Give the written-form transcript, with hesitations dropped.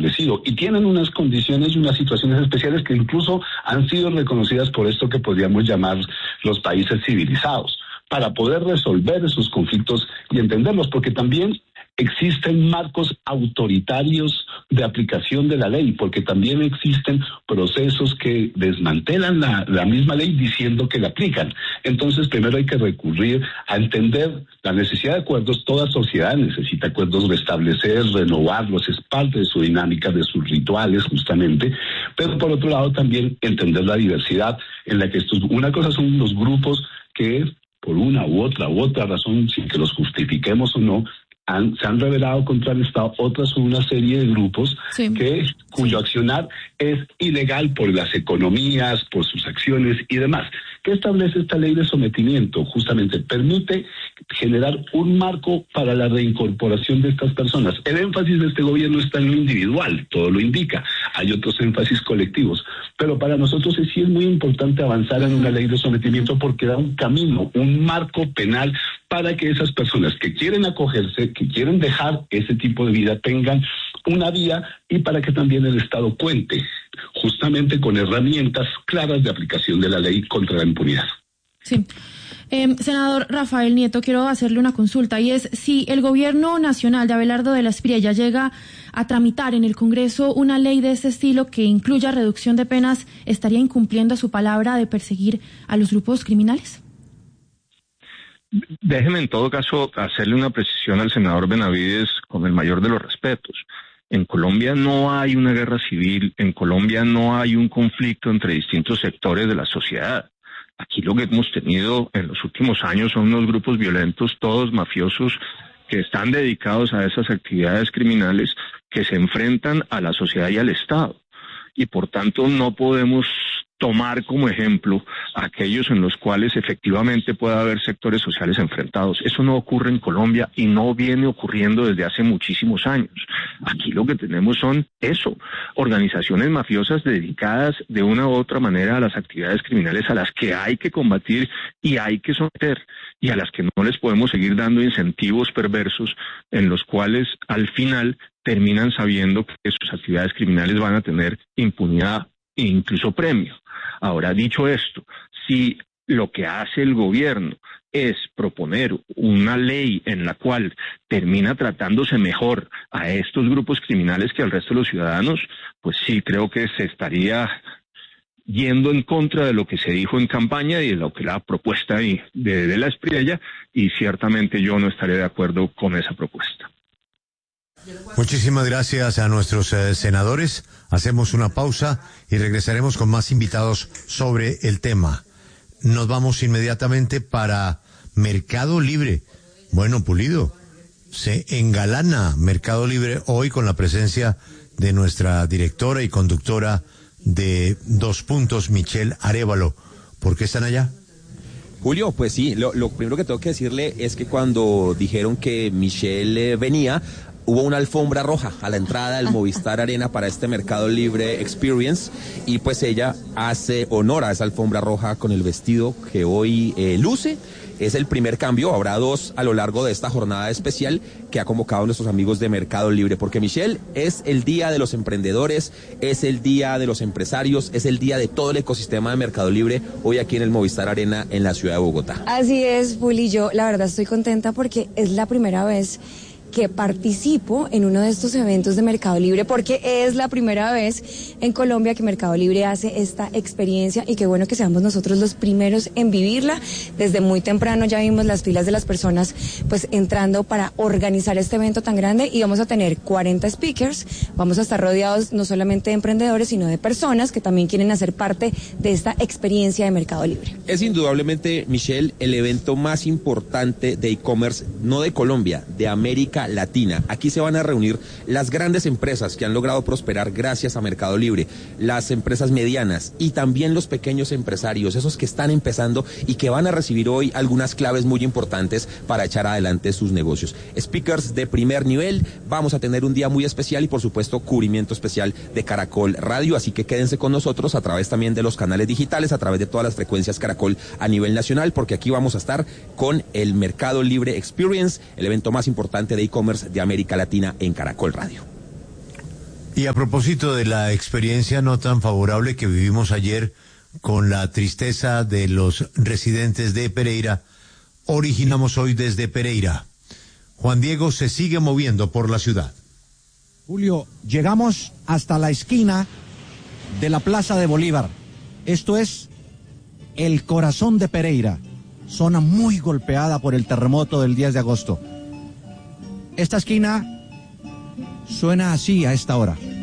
establecido y tienen unas condiciones y unas situaciones especiales que incluso han sido reconocidas por esto que podríamos llamar los países civilizados, para poder resolver esos conflictos y entenderlos, porque también existen marcos autoritarios de aplicación de la ley, porque también existen procesos que desmantelan la misma ley diciendo que la aplican. Entonces, primero hay que recurrir a entender la necesidad de acuerdos. Toda sociedad necesita acuerdos, restablecer, renovarlos, es parte de su dinámica, de sus rituales, justamente. Pero por otro lado, también entender la diversidad en la que una cosa son los grupos que, por una u otra razón, sin que los justifiquemos o no, se han rebelado contra el Estado. Otras son una serie de grupos cuyo accionar es ilegal por las economías, por sus acciones y demás. ¿Qué establece esta ley de sometimiento? Justamente permite generar un marco para la reincorporación de estas personas. El énfasis de este gobierno está en lo individual, todo lo indica. Hay otros énfasis colectivos. Pero para nosotros sí es muy importante avanzar en una ley de sometimiento porque da un camino, un marco penal para que esas personas que quieren acogerse, que quieren dejar ese tipo de vida, tengan una vía, y para que también el Estado cuente justamente con herramientas claras de aplicación de la ley contra la impunidad. Sí. Senador Rafael Nieto, quiero hacerle una consulta, y es si el gobierno nacional de Abelardo de la Espriella llega a tramitar en el Congreso una ley de ese estilo que incluya reducción de penas, ¿estaría incumpliendo su palabra de perseguir a los grupos criminales? Déjeme en todo caso hacerle una precisión al senador Benavides con el mayor de los respetos. En Colombia no hay una guerra civil, en Colombia no hay un conflicto entre distintos sectores de la sociedad. Aquí lo que hemos tenido en los últimos años son unos grupos violentos, todos mafiosos, que están dedicados a esas actividades criminales que se enfrentan a la sociedad y al Estado. Y por tanto no podemos tomar como ejemplo aquellos en los cuales efectivamente pueda haber sectores sociales enfrentados. Eso no ocurre en Colombia y no viene ocurriendo desde hace muchísimos años. Aquí lo que tenemos son organizaciones mafiosas dedicadas de una u otra manera a las actividades criminales, a las que hay que combatir y hay que someter, y a las que no les podemos seguir dando incentivos perversos en los cuales al final terminan sabiendo que sus actividades criminales van a tener impunidad e incluso premio. Ahora, dicho esto, si lo que hace el gobierno es proponer una ley en la cual termina tratándose mejor a estos grupos criminales que al resto de los ciudadanos, pues sí, creo que se estaría yendo en contra de lo que se dijo en campaña y de lo que la propuesta de la Espriella, y ciertamente yo no estaré de acuerdo con esa propuesta. Muchísimas gracias a nuestros senadores. Hacemos una pausa y regresaremos con más invitados sobre el tema. Nos vamos inmediatamente para Mercado Libre. Bueno, Pulido, se engalana Mercado Libre hoy con la presencia de nuestra directora y conductora de Dos Puntos, Michelle Arévalo. ¿Por qué están allá? Julio, pues sí, lo primero que tengo que decirle es que cuando dijeron que Michelle venía, hubo una alfombra roja a la entrada del Movistar Arena para este Mercado Libre Experience, y pues ella hace honor a esa alfombra roja con el vestido que hoy luce. Es el primer cambio, habrá dos a lo largo de esta jornada especial que ha convocado nuestros amigos de Mercado Libre, porque Michelle, es el día de los emprendedores, es el día de los empresarios, es el día de todo el ecosistema de Mercado Libre hoy aquí en el Movistar Arena en la ciudad de Bogotá. Así es, Juli, yo la verdad estoy contenta porque es la primera vez que participo en uno de estos eventos de Mercado Libre, porque es la primera vez en Colombia que Mercado Libre hace esta experiencia, y qué bueno que seamos nosotros los primeros en vivirla. Desde muy temprano ya vimos las filas de las personas pues entrando para organizar este evento tan grande, y vamos a tener 40 speakers, vamos a estar rodeados no solamente de emprendedores, sino de personas que también quieren hacer parte de esta experiencia de Mercado Libre. Es indudablemente, Michelle, el evento más importante de e-commerce, no de Colombia, de América Latina. Aquí se van a reunir las grandes empresas que han logrado prosperar gracias a Mercado Libre, las empresas medianas y también los pequeños empresarios, esos que están empezando y que van a recibir hoy algunas claves muy importantes para echar adelante sus negocios. Speakers de primer nivel, vamos a tener un día muy especial y por supuesto cubrimiento especial de Caracol Radio, así que quédense con nosotros a través también de los canales digitales, a través de todas las frecuencias Caracol a nivel nacional, porque aquí vamos a estar con el Mercado Libre Experience, el evento más importante de e-commerce de América Latina en Caracol Radio. Y a propósito de la experiencia no tan favorable que vivimos ayer con la tristeza de los residentes de Pereira, originamos hoy desde Pereira. Juan Diego se sigue moviendo por la ciudad. Julio, llegamos hasta la esquina de la Plaza de Bolívar. Esto es el corazón de Pereira, zona muy golpeada por el terremoto del 10 de agosto. Esta esquina suena así a esta hora.